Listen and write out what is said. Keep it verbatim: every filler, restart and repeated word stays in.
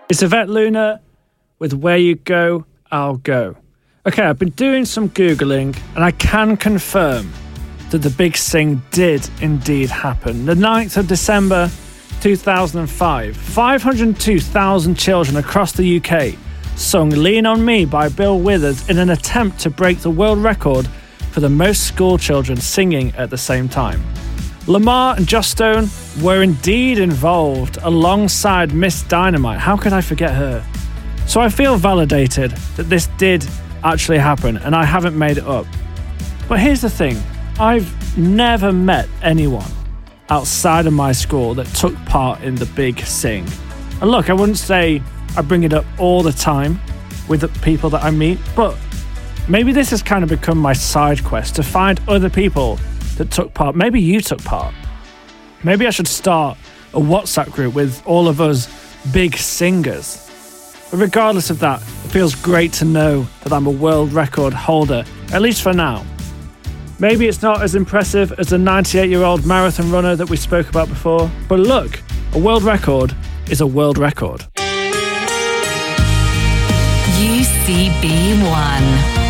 It's Yvette Luna with Where You Go, I'll Go. Okay, I've been doing some Googling and I can confirm that the Big Sing did indeed happen. The ninth of December two thousand five, five hundred two thousand children across the U K sung Lean On Me by Bill Withers in an attempt to break the world record for the most school children singing at the same time. Lamar and Joss Stone were indeed involved alongside Miss Dynamite. How could I forget her? So I feel validated that this did actually happen and I haven't made it up. But here's the thing. I've never met anyone outside of my school that took part in the Big Sing. And look, I wouldn't say I bring it up all the time with the people that I meet, but maybe this has kind of become my side quest to find other people that took part. Maybe you took part. Maybe I should start a WhatsApp group with all of us big singers. But regardless of that, it feels great to know that I'm a world record holder, at least for now. Maybe it's not as impressive as the ninety-eight-year-old marathon runner that we spoke about before, but look, a world record is a world record. U C B one.